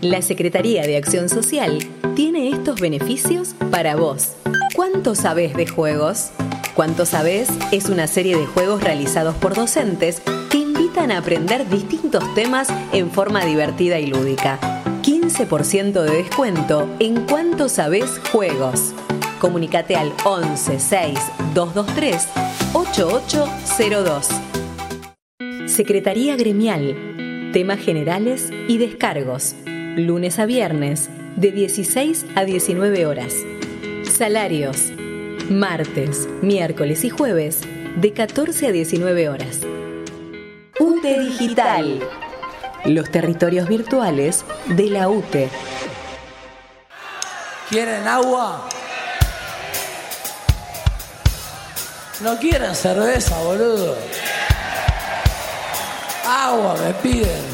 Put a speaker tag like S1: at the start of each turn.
S1: La Secretaría de Acción Social tiene estos beneficios para vos. ¿Cuánto sabés de juegos? ¿Cuánto sabés? Es una serie de juegos realizados por docentes que invitan a aprender distintos temas en forma divertida y lúdica. 15% de descuento en Cuánto Sabés Juegos. Comunícate al 11 6 223 8802. Secretaría Gremial. Temas generales y descargos. Lunes a viernes, de 16 a 19 horas. Salarios. Martes, miércoles y jueves, de 14 a 19 horas. UTE Digital. Los territorios virtuales de la UTE.
S2: ¿Quieren agua? ¿No quieren cerveza, boludo? Agua me piden.